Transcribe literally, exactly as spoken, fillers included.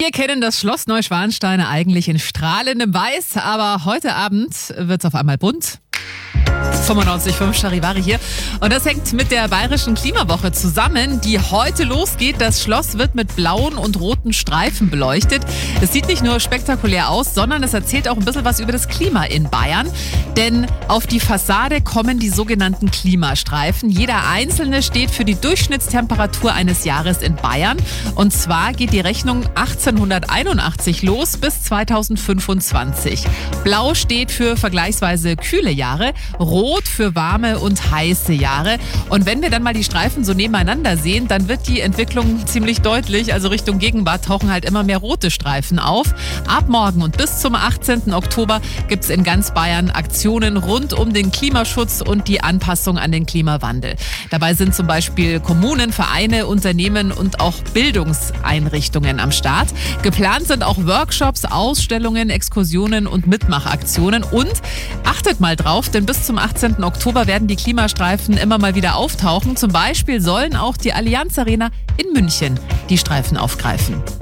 Wir kennen das Schloss Neuschwanstein eigentlich in strahlendem Weiß, aber heute Abend wird's auf einmal bunt. fünfundneunzig Komma fünf Charivari hier. Und das hängt mit der Bayerischen Klimawoche zusammen, die heute losgeht. Das Schloss wird mit blauen und roten Streifen beleuchtet. Es sieht nicht nur spektakulär aus, sondern es erzählt auch ein bisschen was über das Klima in Bayern. Denn auf die Fassade kommen die sogenannten Klimastreifen. Jeder einzelne steht für die Durchschnittstemperatur eines Jahres in Bayern. Und zwar geht die Rechnung achtzehnhunderteinundachtzig los bis zweitausendfünfundzwanzig. Blau steht für vergleichsweise kühle Jahre, rot für warme und heiße Jahre. Und wenn wir dann mal die Streifen so nebeneinander sehen, dann wird die Entwicklung ziemlich deutlich. Also Richtung Gegenwart tauchen halt immer mehr rote Streifen auf. Ab morgen und bis zum achtzehnten Oktober gibt es in ganz Bayern Aktionen rund um den Klimaschutz und die Anpassung an den Klimawandel. Dabei sind zum Beispiel Kommunen, Vereine, Unternehmen und auch Bildungseinrichtungen am Start. Geplant sind auch Workshops, Ausstellungen, Exkursionen und Mitmachaktionen. Und achtet mal drauf, denn bis zum achtzehnten Oktober werden die Klimastreifen immer mal wieder auftauchen. Zum Beispiel sollen auch die Allianz Arena in München die Streifen aufgreifen.